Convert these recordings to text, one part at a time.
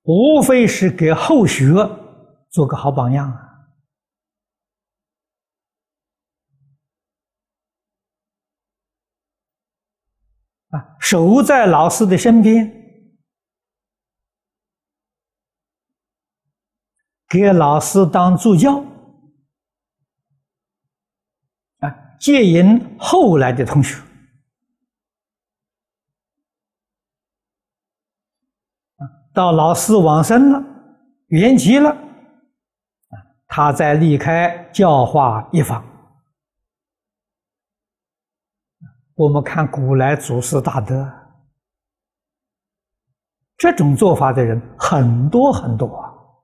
无非是给后学做个好榜样守在老师的身边，给老师当助教，接引后来的同学，到老师往生了，圆寂了，他再离开教化一方。我们看古来祖师大德，这种做法的人很多很多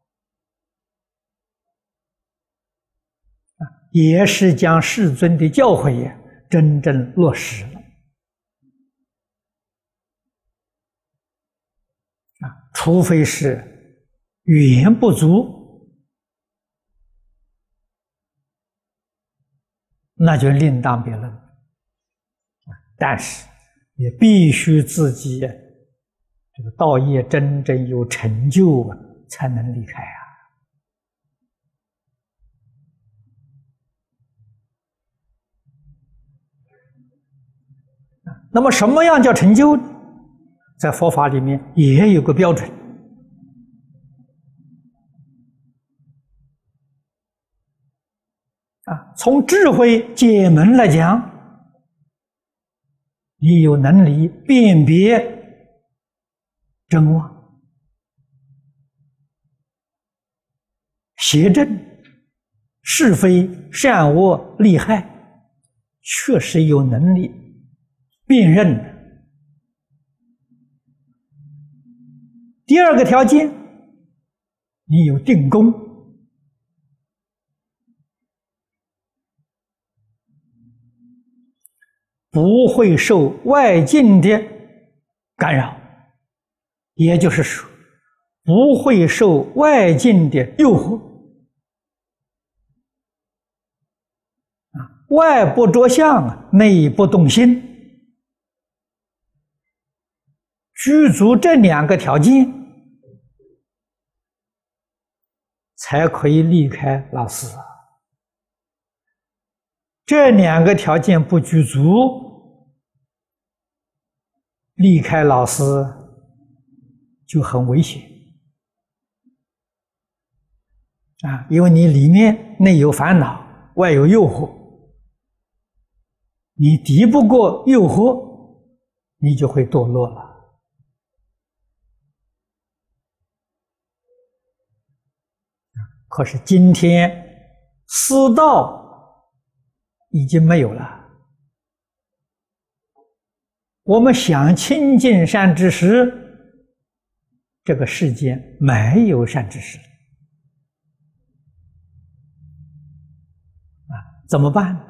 也是将世尊的教诲真正落实了除非是语言不足，那就另当别论。但是也必须自己这个道业真正有成就才能离开那么什么样叫成就？在佛法里面也有个标准从智慧解门来讲，你有能力辨别真妄、邪正、是非、善恶、利害，确实有能力辨认的。第二个条件，你有定功，不会受外境的干扰，也就是说，不会受外境的诱惑。外不着相，内不动心，具足这两个条件，才可以离开老师。这两个条件不具足，离开老师就很危险因为你里面内有烦恼，外有诱惑，你敌不过诱惑，你就会堕落了。可是今天师道已经没有了，我们想亲近善知识，这个世间没有善知识怎么办？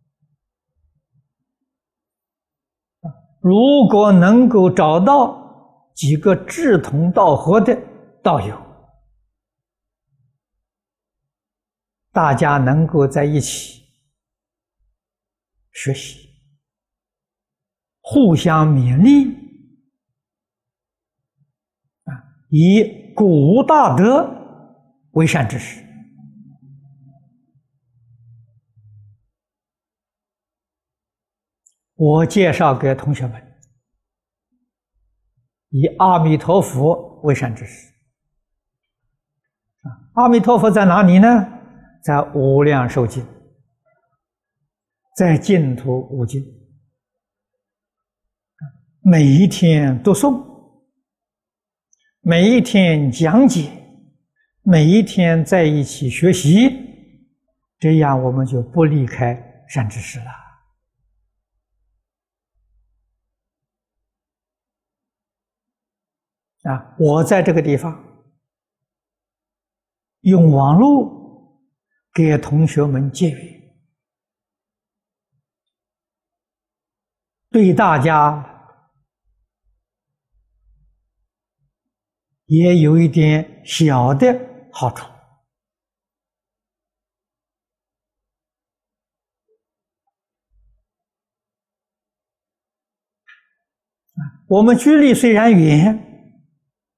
如果能够找到几个志同道合的道友，大家能够在一起学习，互相勉励以古大德为善知识。我介绍给同学们，以阿弥陀佛为善知识。阿弥陀佛在哪里呢？在无量寿经，在净土五经，每一天读诵，每一天讲解，每一天在一起学习，这样我们就不离开善知识了。我在这个地方用网络给同学们结缘，对大家也有一点小的好处。我们距离虽然远，